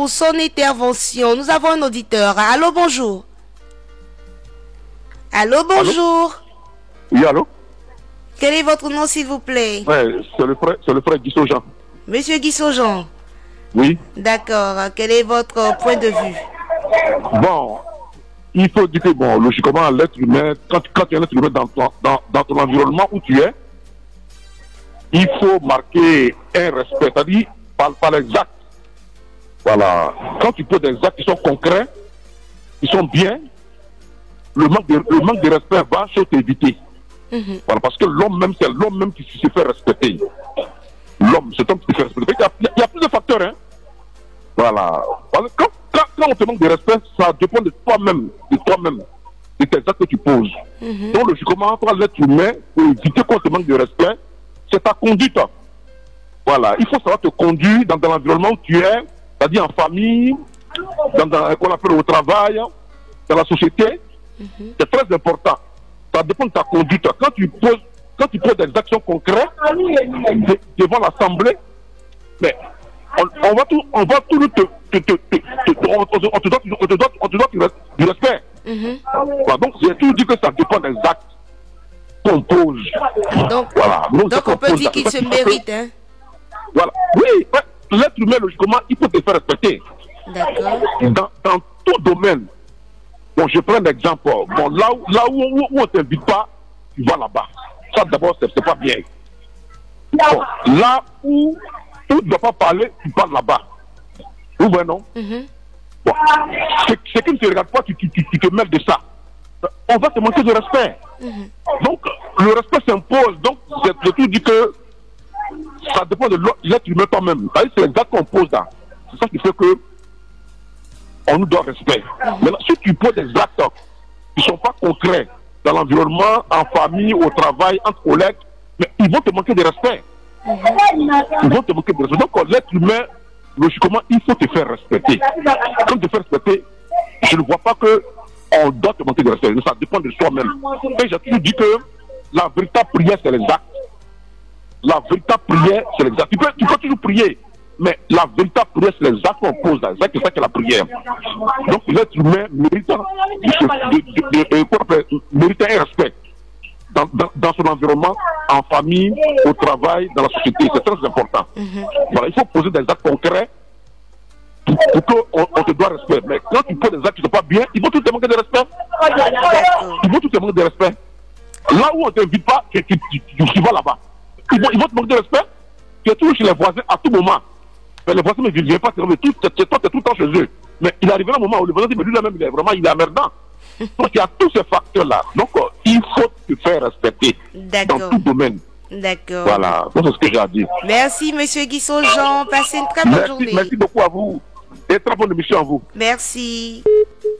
pour son intervention. Nous avons un auditeur. Allô, bonjour. Allô, bonjour. Oui, allô? Quel est votre nom, s'il vous plaît? Ouais, c'est le frère Guissot Jean. Monsieur Guissot Jean. Oui. D'accord. Quel est votre point de vue? Bon, il faut dire que, bon, logiquement, l'être humain, quand tu es un être humain dans ton environnement où tu es, il faut marquer un respect, c'est-à-dire par les actes. Voilà. Quand tu poses des actes qui sont concrets, qui sont bien, le manque de respect va s'éviter. Voilà, parce que l'homme même, c'est l'homme même qui se fait respecter. L'homme, c'est l'homme qui se fait respecter. Il y a plus de facteurs, hein. Voilà. Quand on te manque de respect, ça dépend de toi-même, de tes actes que tu poses. Donc, logiquement, toi, l'être humain, pour éviter qu'on te manque de respect, c'est ta conduite. Voilà. Il faut savoir te conduire dans l'environnement où tu es, c'est-à-dire en famille, qu'on appelle au travail, dans la société. C'est très important. Ça dépend de ta conduite. Quand tu poses des actions concrètes devant l'Assemblée, mais on te doit du respect. Voilà, donc j'ai toujours dit que ça dépend des actes qu'on pose. Donc, voilà. donc on peut dire qu'il se mérite, hein? Voilà. Oui, l'être humain, logiquement, il faut te faire respecter. D'accord. Dans tout domaine. Bon, je prends un exemple. Bon, là où on ne t'invite pas, tu vas là-bas. Ça, d'abord, c'est pas bien. Bon, là où tu ne dois pas parler, tu parles là-bas. Vous voyez, non? Bon, ce qui ne te regarde pas, tu te mêles de ça. On va te manquer de respect. Donc, le respect s'impose. Donc, j'ai toujours dit que ça dépend de l'être humain toi-même. C'est l'exact qu'on pose là. C'est ça qui fait que on nous doit respect. Maintenant, si tu poses des actes qui ne sont pas concrets dans l'environnement, en famille, au travail, entre collègues, mais ils vont te manquer de respect. Ils vont te manquer de respect. Donc, l'être humain, logiquement, il faut te faire respecter. Quand te faire respecter, je ne vois pas que on doit te manquer de respect. Ça dépend de soi-même. Et j'ai toujours dit que la véritable prière, c'est les actes. La véritable prière, c'est les actes. Tu peux toujours prier. Mais la véritable prière, c'est les actes qu'on pose là. C'est ça qui est la prière. Donc l'être humain mérite un respect dans son environnement, en famille, au travail, dans la société. C'est très important. Voilà, il faut poser des actes concrets pour qu'on te doit respect. Mais quand tu poses des actes qui ne sont pas bien, ils vont tout te manquer de respect. Ils vont tout te manquer de respect. Là où on ne t'invite pas, tu vas là-bas. Ils vont te manquer de respect. Tu es toujours chez les voisins à tout moment. Mais les voisins ne viennent pas, toi, tu es tout le temps chez eux. Mais il arrivera un moment où le voisin dit, mais lui-même, il est emmerdant. Donc il y a tous ces facteurs-là. Donc il faut te faire respecter dans tout domaine. D'accord. Voilà, c'est ce que j'ai à dire. Merci, monsieur Guissot Jean. Passez une très bonne journée. Merci beaucoup à vous. Et très bonne émission à vous. Merci.